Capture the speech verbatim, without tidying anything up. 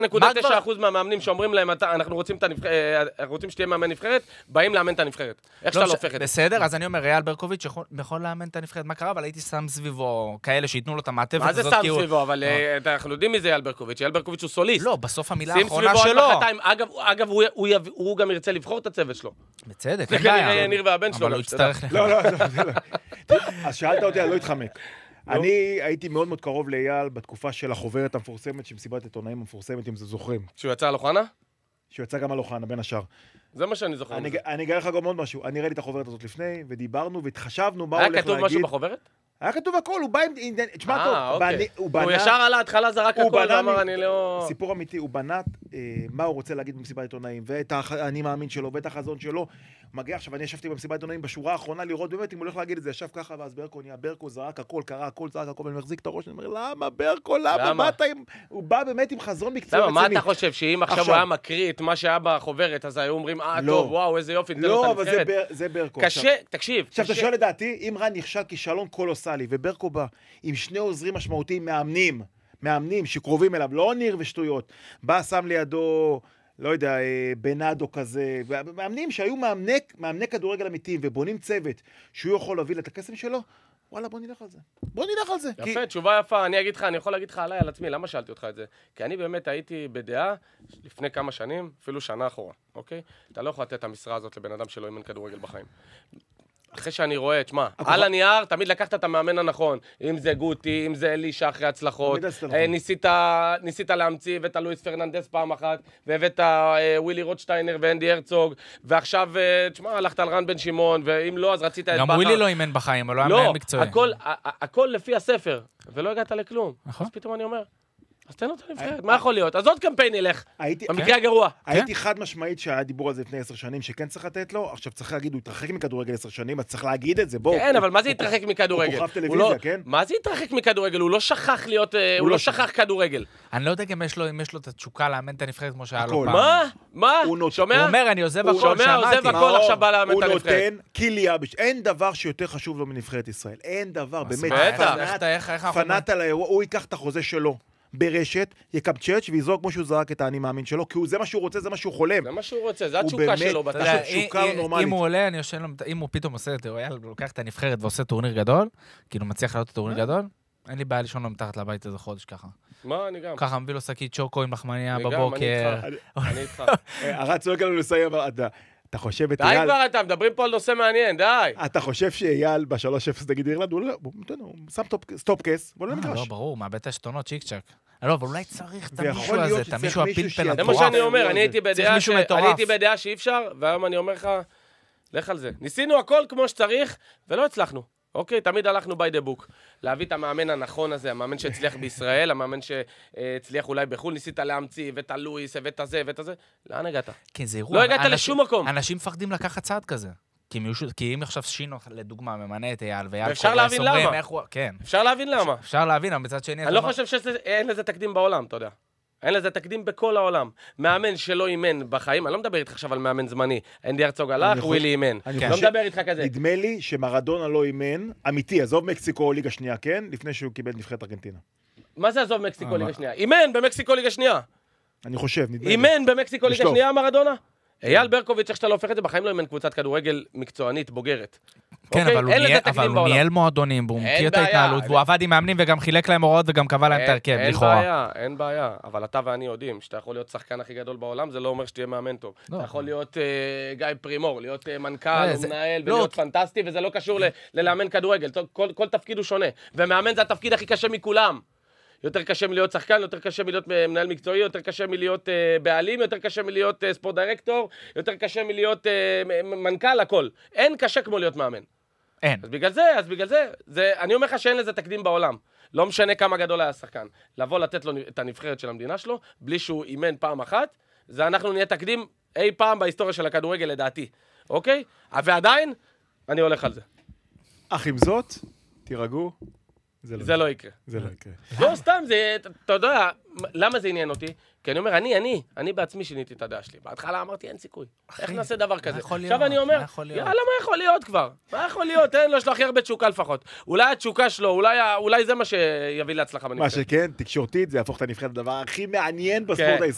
נקודה תשע אחוז מהמאמנים שאומרים להם, אנחנו רוצים שתהיה מאמן נבחרת, באים לאמן את הנבחרת. איך שאתה לא הופך את זה? בסדר, אז אני אומר, ריאל ברקוביץ' יכול לאמן את הנבחרת. מה קרה? אבל הייתי שם סביבו כאלה שיתנו לו את המעטפת הזאת. מה זה שם סביבו? אבל אנחנו יודעים מי זה ריאל ברקוביץ'. ריאל ברקוביץ' הוא סוליסט. לא, בסוף המילה האחרונה שלו. אגב, הוא גם ירצה לבחור את הצוות שלו. בצדק, זה כנראה יניר והבן שלו. אבל הוא יצטרך... לא, לא, לא. אז שאלת אותי, אני לא אתחמק. אני הייתי מאוד מאוד קרוב לאייל בתקופה של החוברת המפורסמת, שמסיבת עיתונאים המפורסמת, אם זה זוכרים. שהוא יצא על אוחנה? שהוא יצא גם על אוחנה, בין השאר. זה מה שאני זוכר. אני אגלה לך גם עוד משהו. אני ראיתי את החוברת הזאת לפני, ודיברנו והתחשבנו מה הוא הולך להגיד. היה כתוב משהו בחוברת? היה כתוב הכל, הוא בא עם... תשמע טוב, הוא בנה... הוא ישר על ההתחלה זרק הכל, ואמר אני לא... סיפור אמיתי, הוא בנה מה הוא רוצה להגיד במסיבת עיתונאים, ואת האני מאמין שלו, ואת החזון שלו. מגיע עכשיו, אני ישבתי במסיבת עיתונאים בשורה האחרונה לראות באמת אם הוא הולך להגיד את זה, ישב ככה, ואז ברקו נהיה ברקו, זרק הכל, קרא הכל, זרק הכל, ואני מחזיק את הראש, אני אומר, למה ברקו, למה באת עם... הוא בא באמת עם חזון מקצועי רציני. מה אתה חושב, שאם עכשיו הוא היה מקריא את מה שהיה בחוברת, אז היו אומרים, אה, טוב, וואו, איזה יופי, תן לו את הנבחרת. לא, אבל זה ברקו. קשה, תקשיב. עכשיו, אתה שואל לדעתי, אם רן נכשל כישלון קולוסלי, וברקו בא עם שני עוזרים משמעותיים מאמנים, מאמנים שקרובים אליו, לא ניר ושטויות, בא, שם לידו, לא יודע, בנאדו כזה, מאמנים שהיו מאמני, מאמני כדורגל אמיתיים, ובונים צוות שהוא יכול להוביל את הקסם שלו, וואלה, בוא נלך על זה. בוא נלך על זה. יפה, כי... תשובה יפה. אני אגיד לך, אני יכול להגיד לך עליי, על עצמי, למה שאלתי אותך את זה? כי אני באמת הייתי בדעה לפני כמה שנים, אפילו שנה אחורה, אוקיי? אתה לא יכול לתת את המשרה הזאת לבן אדם שלא אימן כדורגל בחיים. אחרי שאני רואה, תשמע, על הנייר, תמיד לקחת את המאמן הנכון, אם זה גוטי, אם זה אלישה אחרי הצלחות, ניסית להמציא, הבאת לואיס פרננדס פעם אחת, והבאת ווילי רוטשטיינר ואנדי הרצוג, ועכשיו, תשמע, הלכת על רן בן שמעון, ואם לא, אז רצית את גם ווילי לא אימן בחיים, אבל לא היה מנהל מקצועי. לא, הכל לפי הספר, ולא הגעת לכלום. אז פתאום אני אומר, אז תן אותה נבחרת, מה יכול להיות? אז עוד קמפיין ילך, במקרה הגרוע. הייתי חד משמעית שהיה דיבור על זה לפני עשר שנים, שכן צריך לתת לו, עכשיו צריך להגיד, הוא התרחק מכדורגל עשר שנים, אז צריך להגיד את זה, בואו. כן, אבל מה זה התרחק מכדורגל? הוא כוכב טלוויזיה, כן? מה זה התרחק מכדורגל? הוא לא שכח להיות, הוא לא שכח כדורגל. אני לא יודע אם יש לו את התשוקה לאמן את הנבחרת כמו שהיה לו פעם. מה? מה? שומע? הוא אומר, אני עוזב הכל, שומע, עוזב הכל, עכשיו בא לאמן את הנבחרת. הוא נותן קיליה, אין דבר שיותר חשוב לו מנבחרת ישראל. אין דבר, באמת. פנאט על האירוע, הוא ייקח את החוזה שלו. ברשת, יקבצ'ץ' ויזרוק כמו שהוא זרק את האני מאמין שלו, כי זה מה שהוא רוצה, זה מה שהוא חולם. זה מה שהוא רוצה, זה התשוקה שלו. אם הוא עולה, אני יושן לו, אם הוא פתאום עושה, הוא לוקח את הנבחרת ועושה טורניר גדול, כאילו מצליח לעלות את טורניר גדול, אין לי בעיה לישון לו מתחת לבית איזה חודש ככה. מה, אני גם. ככה מביא לו שקית צ'וקו עם לחמניה בבוקר. אני איתך. הרץ צועק לנו לסיים, אתה חושב את די כבר אתה, מדברים פה על נושא מעניין, די. אתה חושב שאייל בשלוש אפס נגד אירלנד, הוא שם סטופ קייס, בוא לא מגרש. לא, ברור, מאבד את השתונות, צ'יק צ'ק. לא, אבל אולי צריך את המישהו הזה, את המישהו הפלפל המטורף. זה מה שאני אומר, אני הייתי בדעה שאי אפשר, והיום אני אומר לך, לך על זה. ניסינו הכל כמו שצריך, ולא הצלחנו. אוקיי, תמיד הלכנו by the book. להביא את המאמן הנכון הזה, המאמן שהצליח בישראל, המאמן שהצליח אולי בחו"ל, ניסית להמציא, ואת הלואיס, ואת הזה, ואת הזה. לאן הגעת? כן, זה אירוע. לא הגעת לשום מקום. אנשים מפחדים לקחת צעד כזה. כי אם עכשיו שינו, לדוגמה, ממנה את אייל, ואייל אפשר להבין למה. כן. אפשר להבין למה. אפשר להבין, אבל מצד שני... אני לא חושב שאין לזה תקדים בעולם, אתה יודע. אין לזה תקדים בכל העולם. מאמן שלא אימן בחיים, אני לא מדבר איתך עכשיו על מאמן זמני. אנדי הרצוג הלך, ווילי אימן. לא מדבר איתך כזה. נדמה לי שמרדונה לא אימן, אמיתי, עזוב מקסיקו או ליגה שנייה, כן? לפני שהוא קיבל נבחרת ארגנטינה. מה זה עזוב מקסיקו ליגה שנייה? אימן במקסיקו ליגה שנייה. אני חושב, נדמה לי. אימן במקסיקו ליגה שנייה, מרדונה? אייל ברקוביץ', איך שאתה לא הופך את זה, בחיים לא אימן קבוצת כדורגל מקצוענית, בוגרת. כן, אבל הוא ניהל מועדונים, והוא מכיר את ההתנהלות, והוא עבד עם מאמנים וגם חילק להם הוראות וגם קבע להם את הרכב, לכאורה. אין בעיה, אין בעיה. אבל אתה ואני יודעים שאתה יכול להיות שחקן הכי גדול בעולם, זה לא אומר שתהיה מאמן טוב. אתה יכול להיות גיא פרימור, להיות מנכ"ל, או מנהל, ולהיות פנטסטי, וזה לא קשור ללאמן כדורגל. כל תפקיד הוא שונה. ומאמן זה התפקיד הכי קשה מכולם. יותר קשה מלהיות שחקן, יותר קשה מלהיות מנהל מקצועי, יותר קשה מלהיות uh, בעלים, יותר קשה מלהיות uh, ספורט דירקטור, יותר קשה מלהיות uh, מנכ"ל, הכל. אין קשה כמו להיות מאמן. אין. אז בגלל זה, אז בגלל זה, זה, אני אומר לך שאין לזה תקדים בעולם. לא משנה כמה גדול היה שחקן. לבוא לתת לו את הנבחרת של המדינה שלו, בלי שהוא אימן פעם אחת, זה אנחנו נהיה תקדים אי פעם בהיסטוריה של הכדורגל לדעתי. אוקיי? ועדיין, אני הולך על זה. אך עם זאת, תירגעו. זה לא יקרה. זה לא יקרה. לא, סתם, זה, אתה יודע, למה זה עניין אותי? כי אני אומר, אני, אני, אני בעצמי שיניתי את הדעה שלי. בהתחלה אמרתי, אין סיכוי. איך נעשה דבר כזה? עכשיו אני אומר, יאללה, מה יכול להיות כבר? מה יכול להיות? אין לו, יש לו הכי הרבה תשוקה לפחות. אולי התשוקה שלו, אולי זה מה שיביא להצלחה בנבחרת. מה שכן, תקשורתית, זה יהפוך את הנבחרת לדבר הכי מעניין בספורט הישראלי.